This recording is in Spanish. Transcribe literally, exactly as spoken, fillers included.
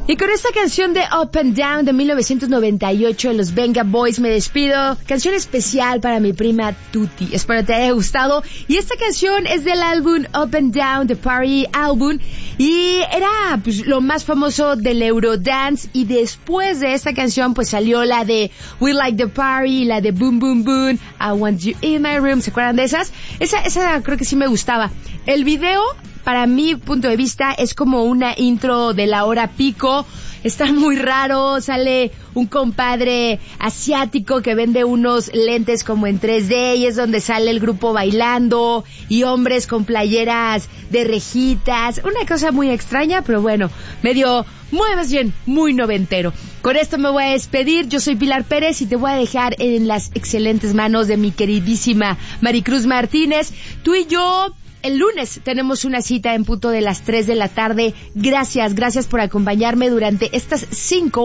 Y con esta canción de Up and Down de mil novecientos noventa y ocho de los Venga Boys me despido. Canción especial para mi prima Tuti. Espero te haya gustado. Y esta canción es del álbum Up and Down, The Party Album. Y era pues, lo más famoso del Eurodance. Y después de esta canción pues salió la de We Like the Party, la de Boom Boom Boom, I Want You in My Room. ¿Se acuerdan de esas? Esa, esa creo que sí me gustaba. El video, para mi punto de vista, es como una intro de la hora pico. Está muy raro, sale un compadre asiático que vende unos lentes como en tres D y es donde sale el grupo bailando y hombres con playeras de rejitas. Una cosa muy extraña, pero bueno, medio, muy más bien, muy noventero. Con esto me voy a despedir. Yo soy Pilar Pérez y te voy a dejar en las excelentes manos de mi queridísima Maricruz Martínez. Tú y yo... El lunes tenemos una cita en punto de las tres de la tarde. Gracias, gracias por acompañarme durante estas cinco